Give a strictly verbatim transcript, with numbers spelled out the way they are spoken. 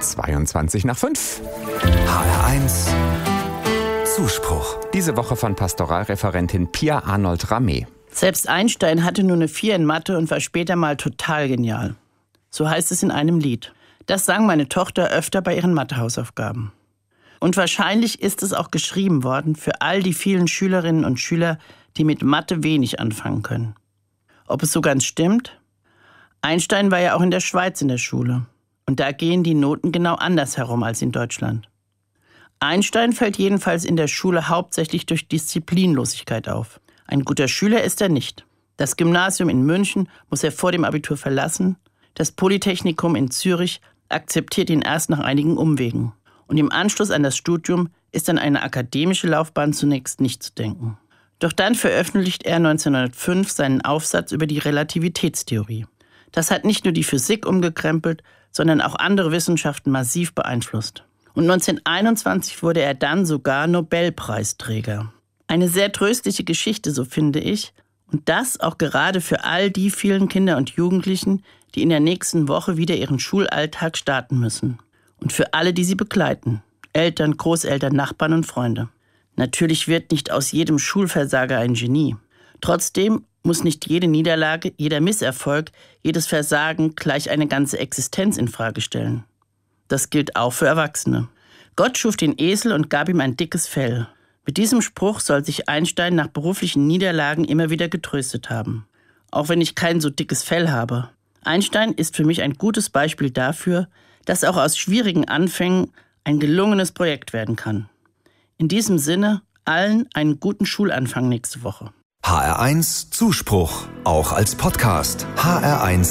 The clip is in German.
zweiundzwanzig nach fünf. H R eins Zuspruch. Diese Woche von Pastoralreferentin Pia Arnold-Rameh. Selbst Einstein hatte nur eine vier in Mathe und war später mal total genial. So heißt es in einem Lied. Das sang meine Tochter öfter bei ihren Mathehausaufgaben. Und wahrscheinlich ist es auch geschrieben worden für all die vielen Schülerinnen und Schüler, die mit Mathe wenig anfangen können. Ob es so ganz stimmt? Einstein war ja auch in der Schweiz in der Schule. Und da gehen die Noten genau anders herum als in Deutschland. Einstein fällt jedenfalls in der Schule hauptsächlich durch Disziplinlosigkeit auf. Ein guter Schüler ist er nicht. Das Gymnasium in München muss er vor dem Abitur verlassen. Das Polytechnikum in Zürich akzeptiert ihn erst nach einigen Umwegen. Und im Anschluss an das Studium ist an eine akademische Laufbahn zunächst nicht zu denken. Doch dann veröffentlicht er neunzehnhundertfünf seinen Aufsatz über die Relativitätstheorie. Das hat nicht nur die Physik umgekrempelt, sondern auch andere Wissenschaften massiv beeinflusst. Und neunzehnhunderteinundzwanzig wurde er dann sogar Nobelpreisträger. Eine sehr tröstliche Geschichte, so finde ich. Und das auch gerade für all die vielen Kinder und Jugendlichen, die in der nächsten Woche wieder ihren Schulalltag starten müssen. Und für alle, die sie begleiten. Eltern, Großeltern, Nachbarn und Freunde. Natürlich wird nicht aus jedem Schulversager ein Genie. Trotzdem muss nicht jede Niederlage, jeder Misserfolg, jedes Versagen gleich eine ganze Existenz in Frage stellen. Das gilt auch für Erwachsene. Gott schuf den Esel und gab ihm ein dickes Fell. Mit diesem Spruch soll sich Einstein nach beruflichen Niederlagen immer wieder getröstet haben. Auch wenn ich kein so dickes Fell habe. Einstein ist für mich ein gutes Beispiel dafür, dass auch aus schwierigen Anfängen ein gelungenes Projekt werden kann. In diesem Sinne, allen einen guten Schulanfang nächste Woche. H R eins Zuspruch, auch als Podcast. H R eins